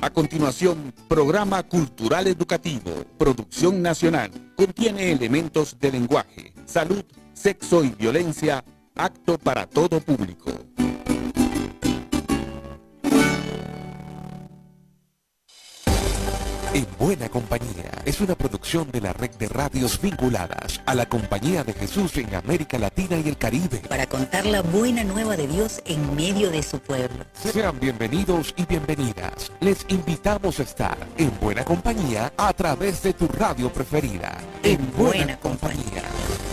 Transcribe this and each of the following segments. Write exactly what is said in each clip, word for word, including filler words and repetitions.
A continuación, programa cultural educativo, producción nacional. Contiene elementos de lenguaje, salud, sexo y violencia, apto para todo público. En Buena Compañía es una producción de la red de radios vinculadas a la Compañía de Jesús en América Latina y el Caribe. Para contar la buena nueva de Dios en medio de su pueblo. Sean bienvenidos y bienvenidas. Les invitamos a estar en Buena Compañía a través de tu radio preferida. En, en Buena, Buena Compañía. Compañía.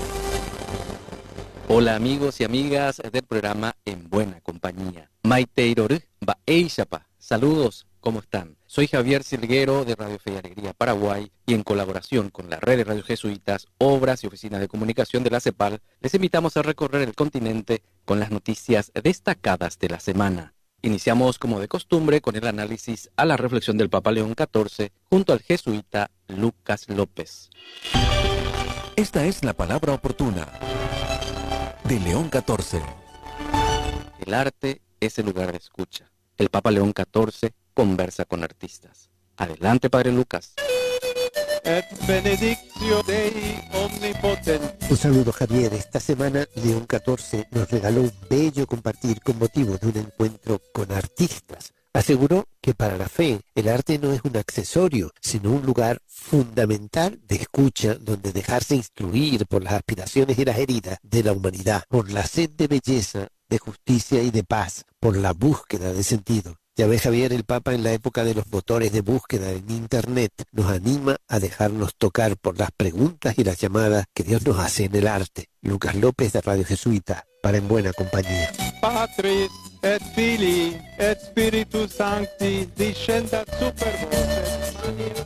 Hola amigos y amigas del programa En Buena Compañía. Maiteiroru ba Eishapa. Saludos, ¿cómo están? Soy Javier Silguero de Radio Fe y Alegría Paraguay y en colaboración con la red de radios jesuitas, obras y oficinas de comunicación de la CEPAL, les invitamos a recorrer el continente con las noticias destacadas de la semana. Iniciamos como de costumbre con el análisis a la reflexión del Papa León catorce junto al jesuita Lucas López. Esta es la palabra oportuna de León catorce. El arte es el lugar de escucha. El Papa León catorce conversa con artistas. Adelante, Padre Lucas. Et benedictio Dei omnipotens. Un saludo, Javier. Esta semana León catorce nos regaló un bello compartir con motivo de un encuentro con artistas. Aseguró que para la fe el arte no es un accesorio, sino un lugar fundamental de escucha donde dejarse instruir por las aspiraciones y las heridas de la humanidad, por la sed de belleza, de justicia y de paz, por la búsqueda de sentido. Ya ves, Javier, el Papa en la época de los motores de búsqueda en Internet nos anima a dejarnos tocar por las preguntas y las llamadas que Dios nos hace en el arte. Lucas López de Radio Jesuita, para En Buena Compañía. Patris et Filii et Spiritus Sancti descendat super vos.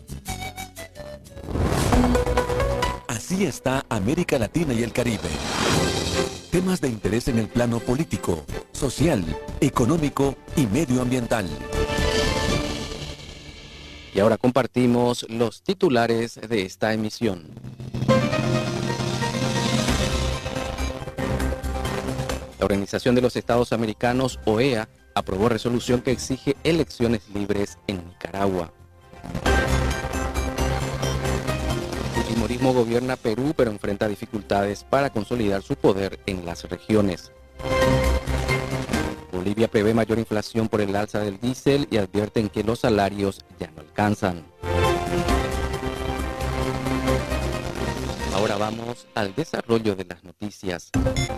Así está América Latina y el Caribe. Temas de interés en el plano político, social, económico y medioambiental. Y ahora compartimos los titulares de esta emisión. La Organización de los Estados Americanos, O E A, aprobó resolución que exige elecciones libres en Nicaragua. El fujimorismo gobierna Perú, pero enfrenta dificultades para consolidar su poder en las regiones. Bolivia prevé mayor inflación por el alza del diésel y advierten que los salarios ya no alcanzan. Ahora vamos al desarrollo de las noticias.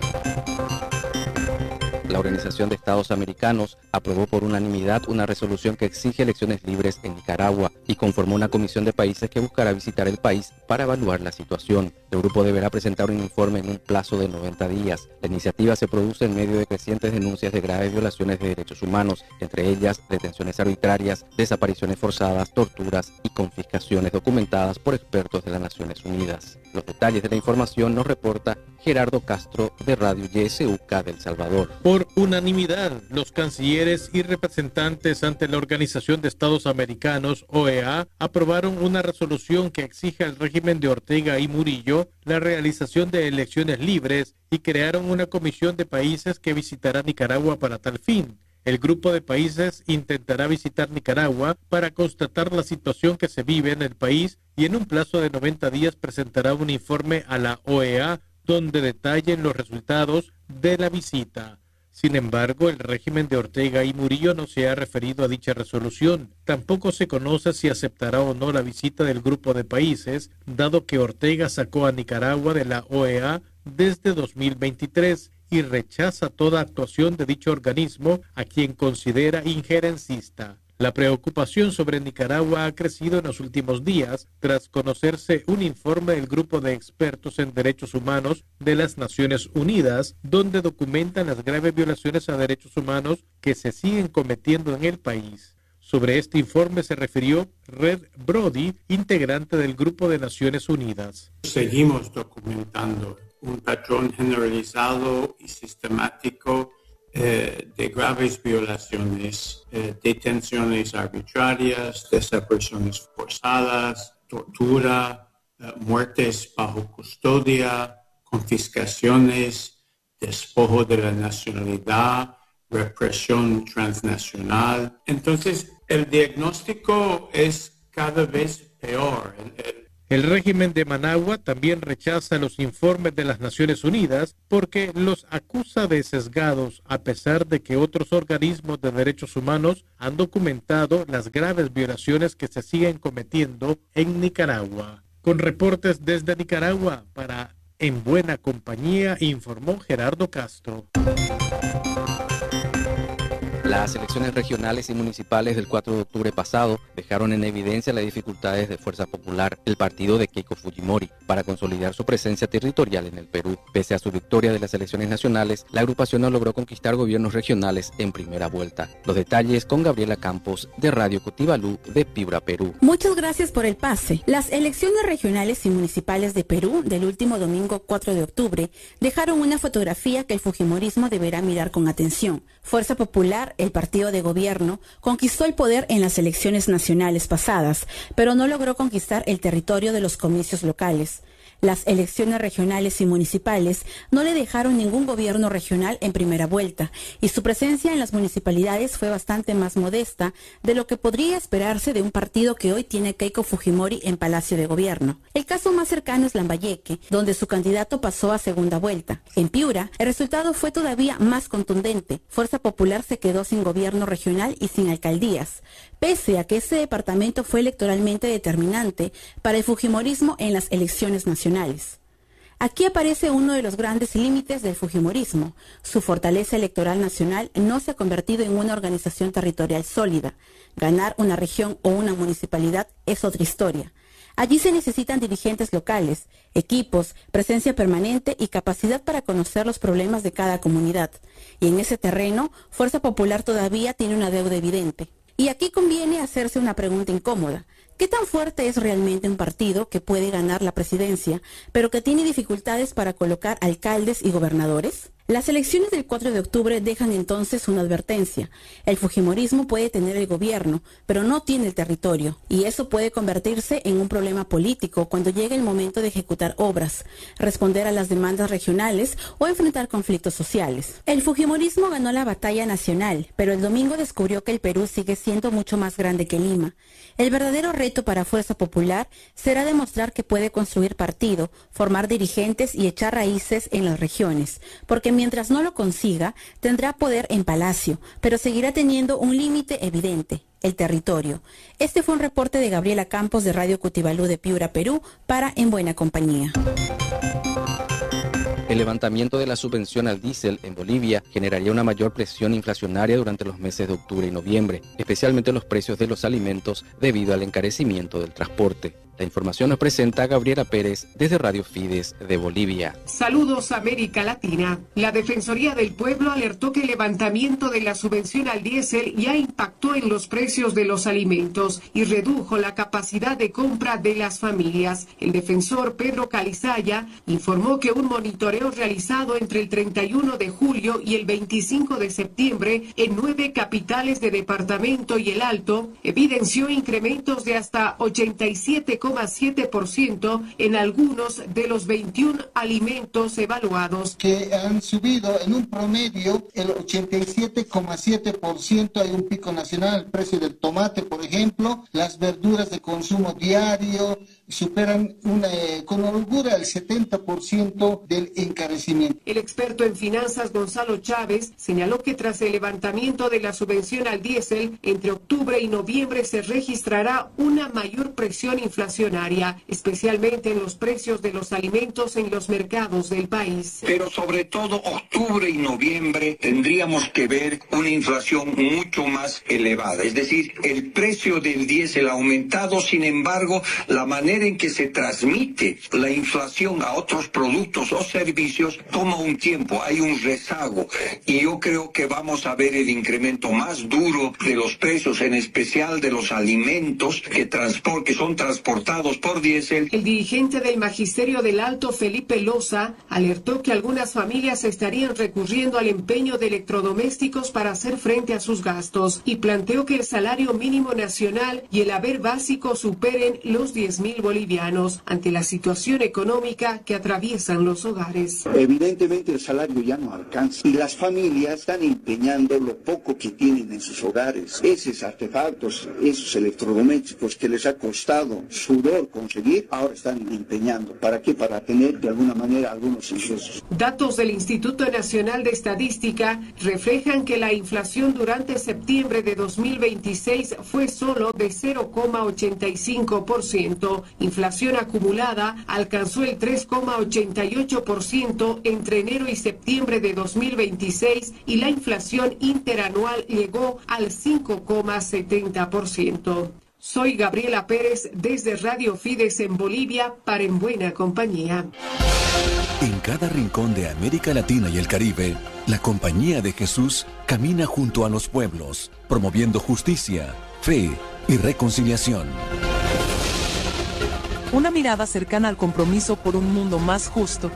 La Organización de Estados Americanos aprobó por unanimidad una resolución que exige elecciones libres en Nicaragua y conformó una comisión de países que buscará visitar el país para evaluar la situación. El grupo deberá presentar un informe en un plazo de noventa días. La iniciativa se produce en medio de crecientes denuncias de graves violaciones de derechos humanos, entre ellas detenciones arbitrarias, desapariciones forzadas, torturas y confiscaciones documentadas por expertos de las Naciones Unidas. Los detalles de la información nos reporta Gerardo Castro de Radio Y S U K de El Salvador. Por unanimidad, los cancilleres y representantes ante la Organización de Estados Americanos, O E A, aprobaron una resolución que exige al régimen de Ortega y Murillo la realización de elecciones libres y crearon una comisión de países que visitará Nicaragua para tal fin. El grupo de países intentará visitar Nicaragua para constatar la situación que se vive en el país y en un plazo de noventa días presentará un informe a la O E A donde detallen los resultados de la visita. Sin embargo, el régimen de Ortega y Murillo no se ha referido a dicha resolución. Tampoco se conoce si aceptará o no la visita del grupo de países, dado que Ortega sacó a Nicaragua de la O E A desde dos mil veintitrés y rechaza toda actuación de dicho organismo, a quien considera injerencista. La preocupación sobre Nicaragua ha crecido en los últimos días tras conocerse un informe del Grupo de Expertos en Derechos Humanos de las Naciones Unidas, donde documentan las graves violaciones a derechos humanos que se siguen cometiendo en el país. Sobre este informe se refirió Red Brody, integrante del Grupo de Naciones Unidas. Seguimos documentando un patrón generalizado y sistemático Eh, de graves violaciones, eh, detenciones arbitrarias, desapariciones forzadas, tortura, eh, muertes bajo custodia, confiscaciones, despojo de la nacionalidad, represión transnacional. Entonces, El diagnóstico es cada vez peor. El, el El régimen de Managua también rechaza los informes de las Naciones Unidas porque los acusa de sesgados, a pesar de que otros organismos de derechos humanos han documentado las graves violaciones que se siguen cometiendo en Nicaragua. Con reportes desde Nicaragua, para En Buena Compañía, informó Gerardo Castro. Las elecciones regionales y municipales del cuatro de octubre pasado dejaron en evidencia las dificultades de Fuerza Popular, el partido de Keiko Fujimori, para consolidar su presencia territorial en el Perú. Pese a su victoria de las elecciones nacionales, la agrupación no logró conquistar gobiernos regionales en primera vuelta. Los detalles con Gabriela Campos, de Radio Cotibalú, de Piura, Perú. Muchas gracias por el pase. Las elecciones regionales y municipales de Perú del último domingo cuatro de octubre dejaron una fotografía que el fujimorismo deberá mirar con atención. Fuerza Popular, el partido de gobierno, conquistó el poder en las elecciones nacionales pasadas, pero no logró conquistar el territorio de los comicios locales. Las elecciones regionales y municipales no le dejaron ningún gobierno regional en primera vuelta, y su presencia en las municipalidades fue bastante más modesta de lo que podría esperarse de un partido que hoy tiene Keiko Fujimori en Palacio de Gobierno. El caso más cercano es Lambayeque, donde su candidato pasó a segunda vuelta. En Piura, el resultado fue todavía más contundente. Fuerza Popular se quedó sin gobierno regional y sin alcaldías, pese a que ese departamento fue electoralmente determinante para el fujimorismo en las elecciones nacionales. Aquí aparece uno de los grandes límites del fujimorismo. Su fortaleza electoral nacional no se ha convertido en una organización territorial sólida. Ganar una región o una municipalidad es otra historia. Allí se necesitan dirigentes locales, equipos, presencia permanente y capacidad para conocer los problemas de cada comunidad. Y en ese terreno, Fuerza Popular todavía tiene una deuda evidente. Y aquí conviene hacerse una pregunta incómoda. ¿Qué tan fuerte es realmente un partido que puede ganar la presidencia, pero que tiene dificultades para colocar alcaldes y gobernadores? Las elecciones del cuatro de octubre dejan entonces una advertencia. El fujimorismo puede tener el gobierno, pero no tiene el territorio, y eso puede convertirse en un problema político cuando llegue el momento de ejecutar obras, responder a las demandas regionales o enfrentar conflictos sociales. El fujimorismo ganó la batalla nacional, pero el domingo descubrió que el Perú sigue siendo mucho más grande que Lima. El verdadero reto para Fuerza Popular será demostrar que puede construir partido, formar dirigentes y echar raíces en las regiones, porque mientras no lo consiga, tendrá poder en Palacio, pero seguirá teniendo un límite evidente, el territorio. Este fue un reporte de Gabriela Campos de Radio Cotibalú de Piura, Perú, para En Buena Compañía. El levantamiento de la subvención al diésel en Bolivia generaría una mayor presión inflacionaria durante los meses de octubre y noviembre, especialmente los precios de los alimentos debido al encarecimiento del transporte. La información nos presenta Gabriela Pérez desde Radio Fides de Bolivia. Saludos América Latina. La Defensoría del Pueblo alertó que el levantamiento de la subvención al diésel ya impactó en los precios de los alimentos y redujo la capacidad de compra de las familias. El defensor Pedro Calizaya informó que un monitoreo realizado entre el treinta y uno de julio y el veinticinco de septiembre en nueve capitales de departamento y el Alto evidenció incrementos de hasta ochenta y siete coma siete por ciento en algunos de los veintiún alimentos evaluados. Que han subido en un promedio el ochenta y siete coma siete por ciento. Hay un pico nacional, el precio del tomate, por ejemplo, las verduras de consumo diario superan una, eh, con holgura el setenta por ciento del encarecimiento. El experto en finanzas Gonzalo Chávez señaló que tras el levantamiento de la subvención al diésel, entre octubre y noviembre se registrará una mayor presión inflacionaria, especialmente en los precios de los alimentos en los mercados del país. Pero sobre todo octubre y noviembre tendríamos que ver una inflación mucho más elevada, es decir, el precio del diésel ha aumentado, sin embargo, la manera en que se transmite la inflación a otros productos o servicios toma un tiempo, hay un rezago, y yo creo que vamos a ver el incremento más duro de los precios, en especial de los alimentos que, transport, que son transportados aportados por diésel. El dirigente del Magisterio del Alto, Felipe Loza, alertó que algunas familias estarían recurriendo al empeño de electrodomésticos para hacer frente a sus gastos y planteó que el salario mínimo nacional y el haber básico superen los diez mil bolivianos ante la situación económica que atraviesan los hogares. Evidentemente el salario ya no alcanza y las familias están empeñando lo poco que tienen en sus hogares. Esos artefactos, esos electrodomésticos que les ha costado sudor conseguir, ahora están empeñando. ¿Para qué? Para tener de alguna manera algunos ingresos. Datos del Instituto Nacional de Estadística reflejan que la inflación durante septiembre de dos mil veintiséis fue solo de cero coma ochenta y cinco por ciento. Inflación acumulada alcanzó el tres coma ochenta y ocho por ciento entre enero y septiembre de dos mil veintiséis y la inflación interanual llegó al cinco coma setenta por ciento. Soy Gabriela Pérez desde Radio Fides en Bolivia para En Buena Compañía. En cada rincón de América Latina y el Caribe, la Compañía de Jesús camina junto a los pueblos, promoviendo justicia, fe y reconciliación. Una mirada cercana al compromiso por un mundo más justo.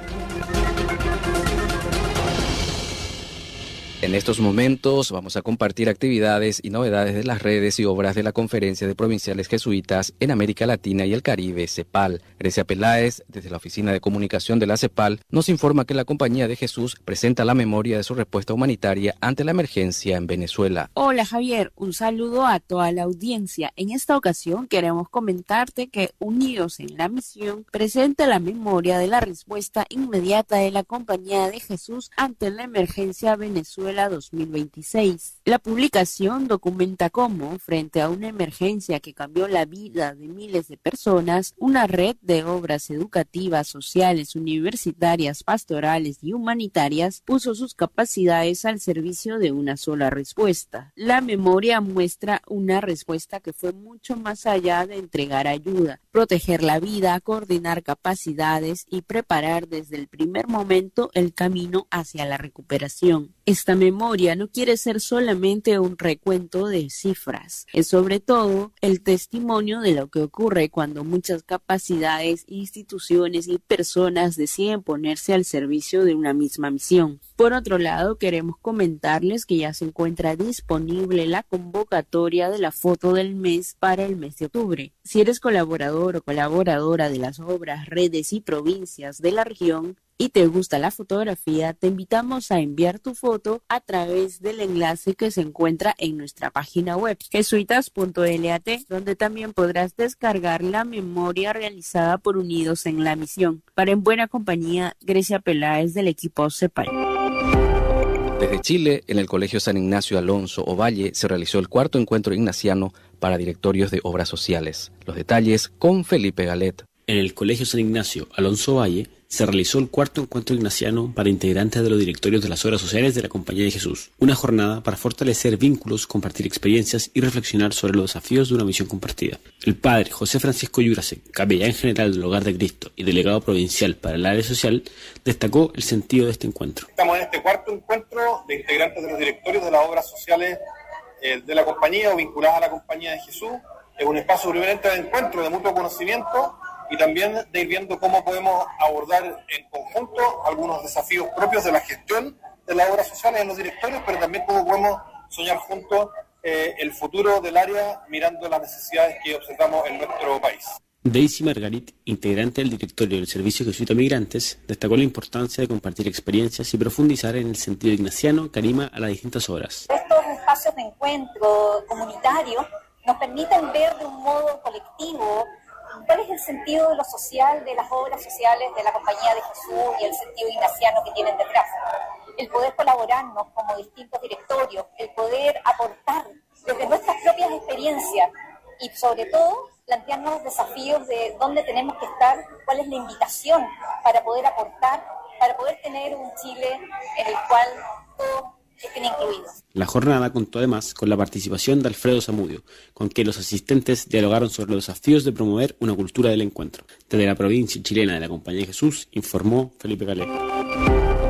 En estos momentos vamos a compartir actividades y novedades de las redes y obras de la Conferencia de Provinciales Jesuitas en América Latina y el Caribe, CEPAL. Grecia Peláez, desde la Oficina de Comunicación de la CEPAL, nos informa que la Compañía de Jesús presenta la memoria de su respuesta humanitaria ante la emergencia en Venezuela. Hola Javier, un saludo a toda la audiencia. En esta ocasión queremos comentarte que Unidos en la Misión presenta la memoria de la respuesta inmediata de la Compañía de Jesús ante la emergencia Venezuela dos mil veintiséis. La publicación documenta cómo, frente a una emergencia que cambió la vida de miles de personas, una red de obras educativas, sociales, universitarias, pastorales y humanitarias puso sus capacidades al servicio de una sola respuesta. La memoria muestra una respuesta que fue mucho más allá de entregar ayuda, proteger la vida, coordinar capacidades y preparar desde el primer momento el camino hacia la recuperación. Esta memoria no quiere ser solamente un recuento de cifras, es sobre todo el testimonio de lo que ocurre cuando muchas capacidades, instituciones y personas deciden ponerse al servicio de una misma misión. Por otro lado, queremos comentarles que ya se encuentra disponible la convocatoria de la foto del mes para el mes de octubre. Si eres colaborador o colaboradora de las obras, redes y provincias de la región, y te gusta la fotografía, te invitamos a enviar tu foto a través del enlace que se encuentra en nuestra página web jesuitas punto lat, donde también podrás descargar la memoria realizada por Unidos en la Misión. Para En Buena Compañía, Grecia Peláez del equipo CEPAL. Desde Chile, en el Colegio San Ignacio Alonso Ovalle, se realizó el cuarto encuentro ignaciano para directorios de obras sociales. Los detalles con Felipe Galet. En el Colegio San Ignacio Alonso Valle se realizó el cuarto encuentro ignaciano para integrantes de los directorios de las obras sociales de la Compañía de Jesús, una jornada para fortalecer vínculos, compartir experiencias y reflexionar sobre los desafíos de una misión compartida. El padre José Francisco Yurase, capellán general del Hogar de Cristo y delegado provincial para el área social, destacó el sentido de este encuentro. Estamos en este cuarto encuentro de integrantes de los directorios de las obras sociales eh, de la Compañía o vinculadas a la Compañía de Jesús. Es un espacio primeramente de encuentro, de mutuo conocimiento, y también de ir viendo cómo podemos abordar en conjunto algunos desafíos propios de la gestión de las obras sociales en los directorios, pero también cómo podemos soñar juntos eh, el futuro del área mirando las necesidades que observamos en nuestro país. Daisy Margarit, integrante del directorio del Servicio Jesuita Migrantes, destacó la importancia de compartir experiencias y profundizar en el sentido ignaciano que anima a las distintas obras. Estos espacios de encuentro comunitario nos permiten ver de un modo colectivo cuál es el sentido de lo social, de las obras sociales de la Compañía de Jesús y el sentido ignaciano que tienen detrás. El poder colaborarnos como distintos directorios, el poder aportar desde nuestras propias experiencias y sobre todo plantearnos desafíos de dónde tenemos que estar, cuál es la invitación para poder aportar, para poder tener un Chile en el cual todos estén incluidos. La jornada contó además con la participación de Alfredo Zamudio, con quien los asistentes dialogaron sobre los desafíos de promover una cultura del encuentro. Desde la provincia chilena de la Compañía de Jesús, informó Felipe Galet.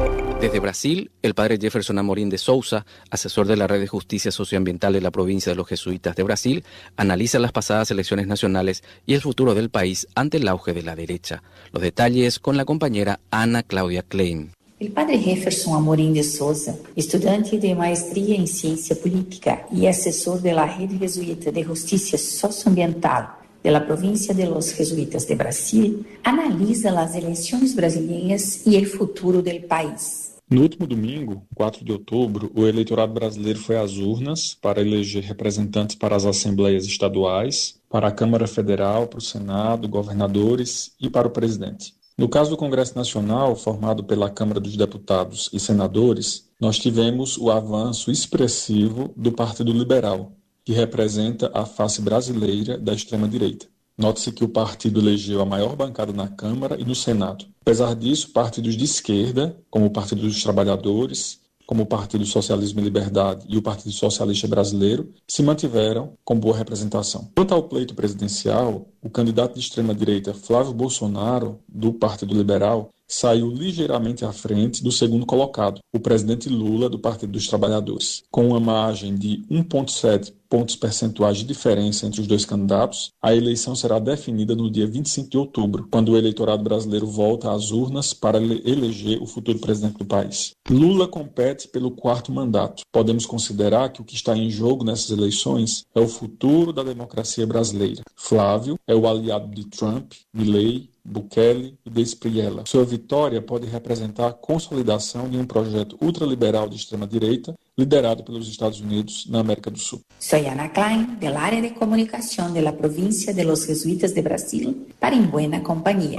Desde Brasil, el padre Jefferson Amorim de Souza, asesor de la Red de Justicia Socioambiental de la provincia de los Jesuitas de Brasil, analiza las pasadas elecciones nacionales y el futuro del país ante el auge de la derecha. Los detalles con la compañera Ana Claudia Klein. El padre Jefferson Amorim de Souza, estudiante de maestría en ciencia política y asesor de la Red Jesuita de Justicia Socioambiental de la província de los Jesuitas de Brasil, analisa las eleições brasileiras e o futuro do país. No último domingo, quatro de outubro, o eleitorado brasileiro foi às urnas para eleger representantes para as assembleias estaduais, para a Câmara Federal, para o Senado, governadores e para o presidente. No caso do Congresso Nacional, formado pela Câmara dos Deputados e Senadores, nós tivemos o avanço expressivo do Partido Liberal, que representa a face brasileira da extrema-direita. Note-se que o partido elegeu a maior bancada na Câmara e no Senado. Apesar disso, partidos de esquerda, como o Partido dos Trabalhadores, como o Partido Socialismo e Liberdade e o Partido Socialista Brasileiro, se mantiveram com boa representação. Quanto ao pleito presidencial, o candidato de extrema-direita Flávio Bolsonaro, do Partido Liberal, saiu ligeiramente à frente do segundo colocado, o presidente Lula, do Partido dos Trabalhadores. Com uma margem de um vírgula sete pontos percentuais de diferença entre os dois candidatos, a eleição será definida no dia vinte e cinco de outubro, quando o eleitorado brasileiro volta às urnas para eleger o futuro presidente do país. Lula compete pelo quarto mandato. Podemos considerar que o que está em jogo nessas eleições é o futuro da democracia brasileira. Flávio é o aliado de Trump, Milei, Bukele e Espriella. Sua vitória pode representar a consolidação de um projeto ultraliberal de extrema-direita liderado pelos Estados Unidos na América do Sul. Soy Ana Klein, del área de comunicación de la provincia de los Jesuitas de Brasil, para En Buena Compañía.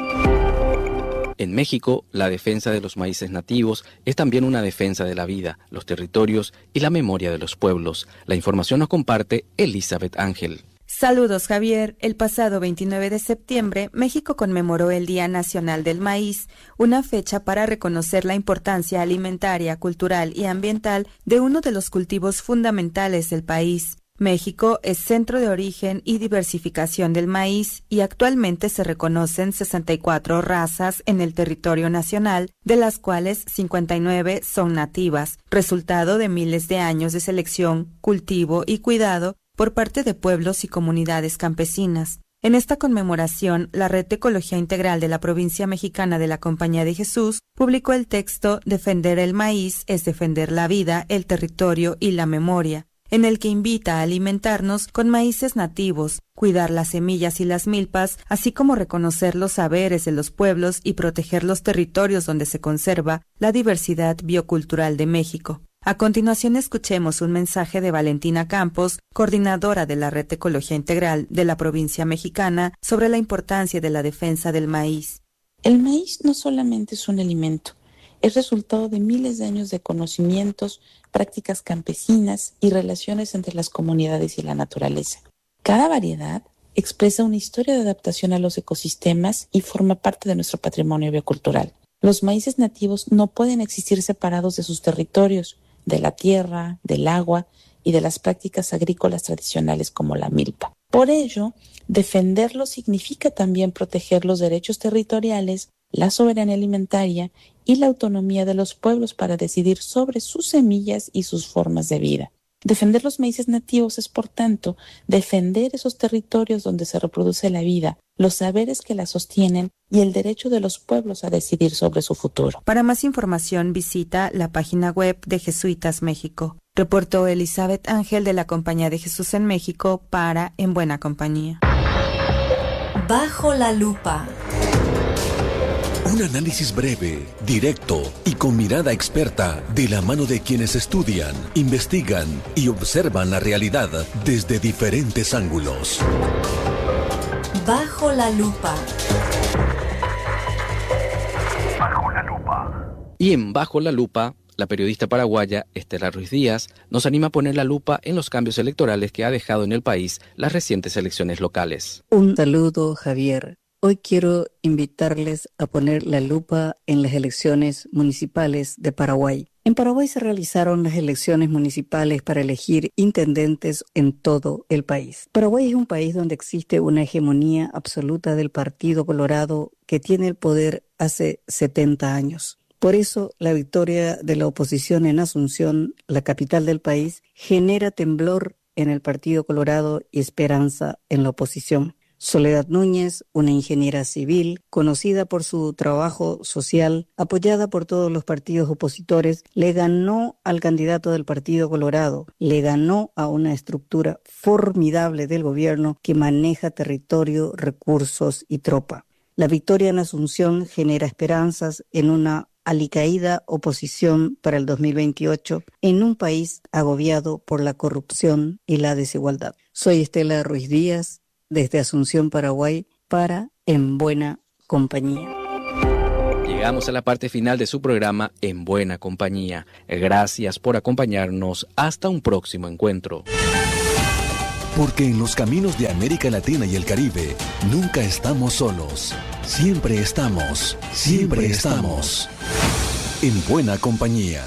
En México, la defensa de los maíces nativos es también una defensa de la vida, los territorios y la memoria de los pueblos. La información nos comparte Elizabeth Ángel. Saludos, Javier. El pasado veintinueve de septiembre, México conmemoró el Día Nacional del Maíz, una fecha para reconocer la importancia alimentaria, cultural y ambiental de uno de los cultivos fundamentales del país. México es centro de origen y diversificación del maíz y actualmente se reconocen sesenta y cuatro razas en el territorio nacional, de las cuales cincuenta y nueve son nativas, resultado de miles de años de selección, cultivo y cuidado por parte de pueblos y comunidades campesinas. En esta conmemoración, la Red de Ecología Integral de la provincia mexicana de la Compañía de Jesús publicó el texto Defender el maíz es defender la vida, el territorio y la memoria, en el que invita a alimentarnos con maíces nativos, cuidar las semillas y las milpas, así como reconocer los saberes de los pueblos y proteger los territorios donde se conserva la diversidad biocultural de México. A continuación escuchemos un mensaje de Valentina Campos, coordinadora de la Red de Ecología Integral de la provincia mexicana, sobre la importancia de la defensa del maíz. El maíz no solamente es un alimento, es resultado de miles de años de conocimientos, prácticas campesinas y relaciones entre las comunidades y la naturaleza. Cada variedad expresa una historia de adaptación a los ecosistemas y forma parte de nuestro patrimonio biocultural. Los maíces nativos no pueden existir separados de sus territorios, de la tierra, del agua y de las prácticas agrícolas tradicionales como la milpa. Por ello, defenderlos significa también proteger los derechos territoriales, la soberanía alimentaria y la autonomía de los pueblos para decidir sobre sus semillas y sus formas de vida. Defender los maíces nativos es, por tanto, defender esos territorios donde se reproduce la vida, los saberes que la sostienen y el derecho de los pueblos a decidir sobre su futuro. Para más información visita la página web de Jesuitas México. Reportó Elizabeth Ángel de la Compañía de Jesús en México para En Buena Compañía. Bajo la lupa. Un análisis breve, directo y con mirada experta de la mano de quienes estudian, investigan y observan la realidad desde diferentes ángulos. Bajo la lupa. Bajo la lupa. Y en Bajo la lupa, la periodista paraguaya Estela Ruiz Díaz nos anima a poner la lupa en los cambios electorales que ha dejado en el país las recientes elecciones locales. Un saludo, Javier. Hoy quiero invitarles a poner la lupa en las elecciones municipales de Paraguay. En Paraguay se realizaron las elecciones municipales para elegir intendentes en todo el país. Paraguay es un país donde existe una hegemonía absoluta del Partido Colorado que tiene el poder hace setenta años. Por eso, la victoria de la oposición en Asunción, la capital del país, genera temblor en el Partido Colorado y esperanza en la oposición. Soledad Núñez, una ingeniera civil, conocida por su trabajo social, apoyada por todos los partidos opositores, le ganó al candidato del Partido Colorado, le ganó a una estructura formidable del gobierno que maneja territorio, recursos y tropa. La victoria en Asunción genera esperanzas en una alicaída oposición para el dos mil veintiocho en un país agobiado por la corrupción y la desigualdad. Soy Estela Ruiz Díaz, desde Asunción, Paraguay, para En Buena Compañía. Llegamos a la parte final de su programa En Buena Compañía. Gracias por acompañarnos. Hasta un próximo encuentro. Porque en los caminos de América Latina y el Caribe, nunca estamos solos. Siempre estamos, siempre estamos. En Buena Compañía.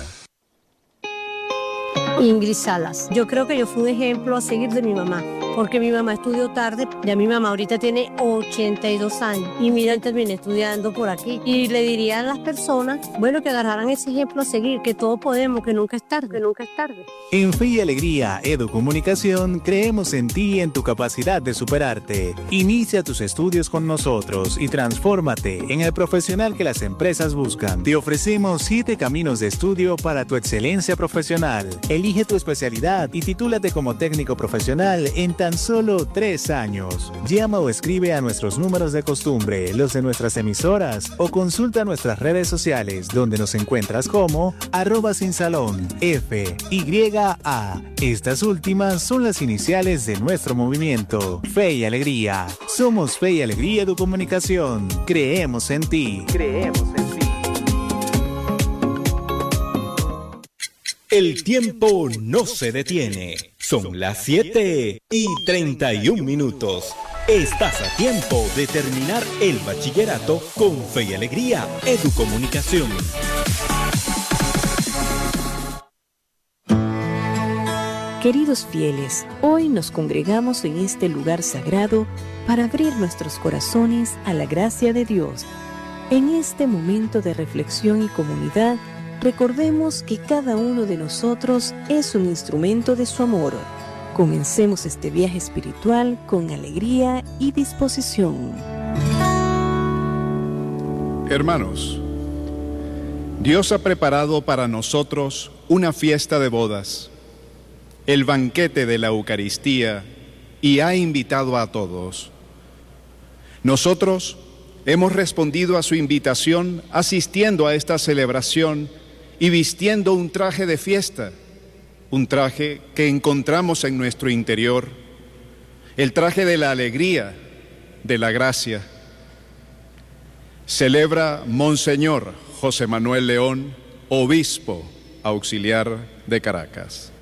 Ingrid Salas. Yo creo que yo fui un ejemplo a seguir de mi mamá, porque mi mamá estudió tarde, ya mi mamá ahorita tiene ochenta y dos años y mira, terminé estudiando por aquí. Y le diría a las personas, bueno, que agarraran ese ejemplo a seguir, que todos podemos, que nunca es tarde, que nunca es tarde. En Fe y Alegría Educomunicación creemos en ti y en tu capacidad de superarte. Inicia tus estudios con nosotros y transfórmate en el profesional que las empresas buscan. Te ofrecemos siete caminos de estudio para tu excelencia profesional. Elige tu especialidad y titúlate como técnico profesional en tan solo tres años. Llama o escribe a nuestros números de costumbre, los de nuestras emisoras, o consulta nuestras redes sociales, donde nos encuentras como arroba sin salón, F, Y, A. Estas últimas son las iniciales de nuestro movimiento. Fe y Alegría. Somos Fe y Alegría Educomunicación. Creemos en ti. Creemos en ti. El tiempo no se detiene. Son las siete y treinta y un minutos. Estás a tiempo de terminar el bachillerato con Fe y Alegría Educomunicación. Queridos fieles, hoy nos congregamos en este lugar sagrado para abrir nuestros corazones a la gracia de Dios. En este momento de reflexión y comunidad, recordemos que cada uno de nosotros es un instrumento de su amor. Comencemos este viaje espiritual con alegría y disposición. Hermanos, Dios ha preparado para nosotros una fiesta de bodas, el banquete de la Eucaristía, y ha invitado a todos. Nosotros hemos respondido a su invitación asistiendo a esta celebración y vistiendo un traje de fiesta, un traje que encontramos en nuestro interior, el traje de la alegría, de la gracia. Celebra Monseñor José Manuel León, obispo auxiliar de Caracas.